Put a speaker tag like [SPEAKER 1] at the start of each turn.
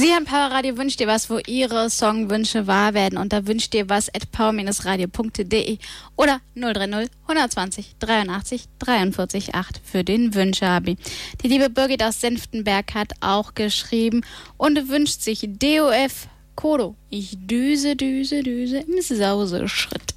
[SPEAKER 1] Sie haben Powerradio Wünscht dir was, wo Ihre Songwünsche wahr werden. Und da wünscht dir was at power-radio.de oder 030 120 83 43 8 für den Wünsche-Abi. Die liebe Birgit aus Senftenberg hat auch geschrieben und wünscht sich DOF Kodo. Ich düse, düse, düse im Sauseschritt.